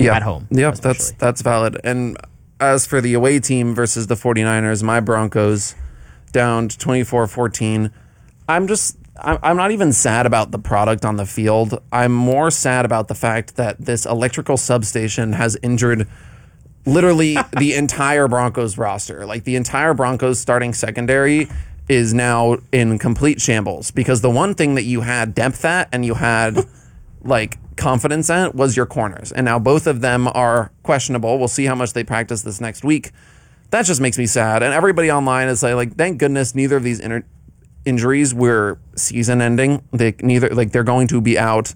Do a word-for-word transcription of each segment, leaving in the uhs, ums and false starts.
yeah. at home. Yep, that's that's valid. And as for the away team versus the 49ers, my Broncos down to twenty-four fourteen. I'm just, I'm not even sad about the product on the field. I'm more sad about the fact that this electrical substation has injured literally the entire Broncos roster. Like the entire Broncos starting secondary is now in complete shambles because the one thing that you had depth at and you had like confidence at was your corners. And now both of them are questionable. We'll see how much they practice this next week. That just makes me sad. And everybody online is like, like thank goodness neither of these inter- injuries were season ending. They neither like they're going to be out.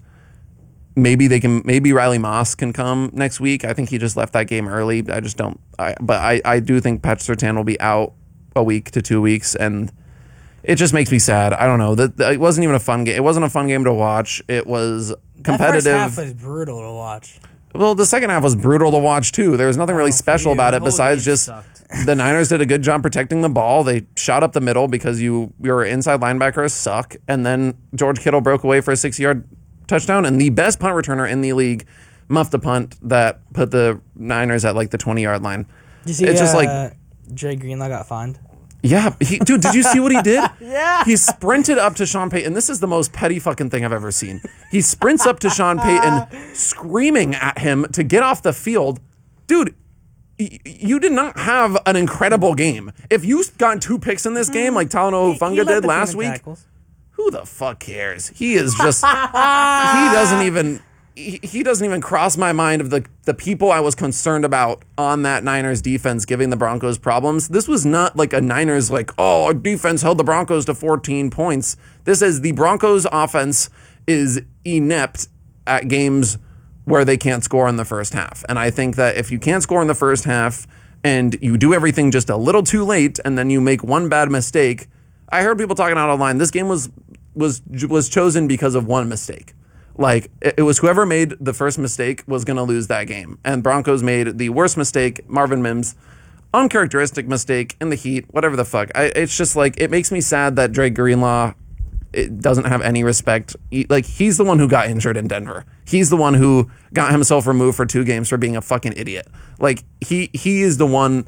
Maybe they can. Maybe Riley Moss can come next week. I think he just left that game early. I just don't. I, but I, I do think Pat Surtain will be out a week to two weeks, and it just makes me sad. I don't know. That it wasn't even a fun game. It wasn't a fun game to watch. It was competitive. That first half was brutal to watch. Well, the second half was brutal to watch too. There was nothing really Oh, special you. about The it whole besides game just sucked. the Niners did a good job protecting the ball. They shot up the middle because you your inside linebackers suck, and then George Kittle broke away for a six-yard touchdown, and the best punt returner in the league muffed a punt that put the Niners at like the twenty-yard line. Did you see, it's just uh, like, Dre Greenlaw got fined? yeah, he, dude, did you see what he did? Yeah. He sprinted up to Sean Payton. This is the most petty fucking thing I've ever seen. He sprints up to Sean Payton, screaming at him to get off the field. Dude, y- you did not have an incredible game. If you got two picks in this game like Talanoa He Hufanga led did the last team in week, tackles. who the fuck cares? He is just, he doesn't even, he, he doesn't even cross my mind of the, the people I was concerned about on that Niners defense giving the Broncos problems. This was not like a Niners like, oh, our defense held the Broncos to fourteen points. This is the Broncos offense is inept at games where they can't score in the first half. And I think that if you can't score in the first half and you do everything just a little too late and then you make one bad mistake, I heard people talking out online, this game was was was chosen because of one mistake. Like, it, it was whoever made the first mistake was going to lose that game. And Broncos made the worst mistake, Marvin Mims, uncharacteristic mistake in the heat, whatever the fuck. I, it's just like, it makes me sad that Drake Greenlaw it doesn't have any respect. He, like, he's the one who got injured in Denver. He's the one who got himself removed for two games for being a fucking idiot. Like, he he is the one,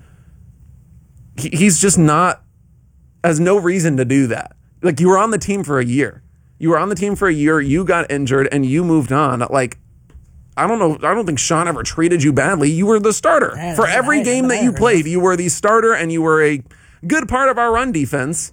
he, he's just not, has no reason to do that. Like, you were on the team for a year. You were on the team for a year, you got injured, and you moved on. Like, I don't know, I don't think Sean ever treated you badly. You were the starter. Man, for man, every man, game man, that you man. played, you were the starter, and you were a good part of our run defense.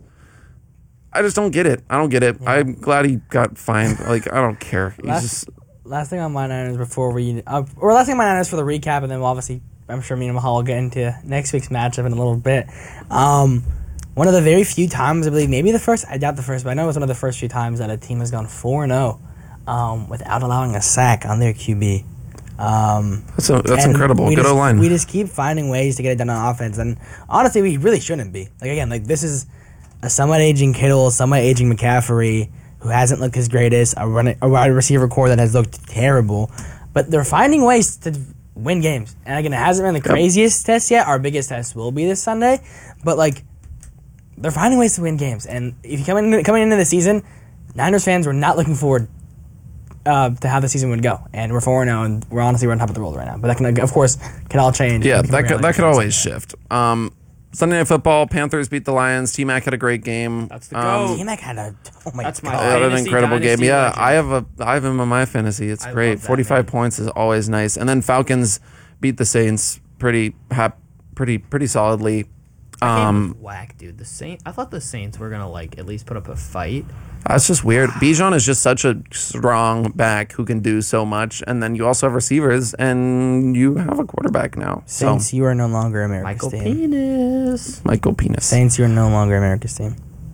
I just don't get it. I don't get it. Yeah. I'm glad he got fined. Like, I don't care. He's last, just... last thing on my Niners before we... Uh, or last thing on my Niners for the recap, and then we'll obviously, I'm sure me and Mahal will get into next week's matchup in a little bit. Um... One of the very few times, I believe, maybe the first, I doubt the first, but I know it was one of the first few times that a team has gone four and oh um, without allowing a sack on their Q B. Um, that's a, that's incredible. Good just, O-line. We just keep finding ways to get it done on offense, and honestly, we really shouldn't be. Like, again, like this is a somewhat aging Kittle, somewhat aging McCaffrey, who hasn't looked his greatest, a, run, a wide receiver core that has looked terrible, but they're finding ways to win games. And again, it hasn't been the craziest yep. test yet. Our biggest test will be this Sunday, but like, they're finding ways to win games, and if you come in, coming into the season, Niners fans were not looking forward uh, to how the season would go, and we're four and zero, and we're honestly we're on top of the world right now. But that can, of course, can all change. Yeah, that could, that could always shift. Um, Sunday Night Football, Panthers beat the Lions. T-Mac had a great game. That's the go. Um, T-Mac had a oh my That's god, my had an incredible game. Yeah, legend. I have a I have him on my fantasy. It's I great. love that, Forty-five man. points is always nice. And then Falcons beat the Saints pretty hap, pretty pretty solidly. Um, whack, dude. The Saint. I thought the Saints were gonna like at least put up a fight. That's just weird. Bijan is just such a strong back who can do so much, and then you also have receivers, and you have a quarterback now. Saints, so. you are no longer America's Michael team. Penis. Michael Penis. Saints, you are no longer America's team.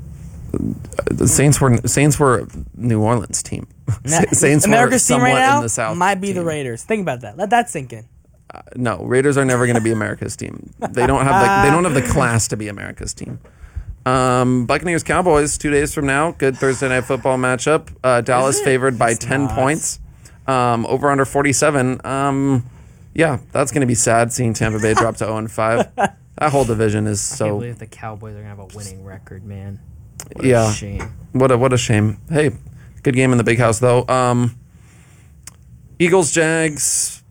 The Saints were Saints were New Orleans team. Now, Saints America's were team right somewhat now in the South might be team. the Raiders. Think about that. Let that sink in. Uh, no, Raiders are never going to be America's team. They don't have the, they don't have the class to be America's team. Um, Buccaneers Cowboys two days from now. Good Thursday night football matchup. Uh, Dallas favored by It's ten not. points. Um, over under forty-seven. Um, yeah, that's going to be sad seeing Tampa Bay drop to zero and five. That whole division is I can't so. believe the Cowboys are gonna have a winning record, man. What Yeah. a shame. What a what a shame. Hey, good game in the big house though. Um, Eagles Jags.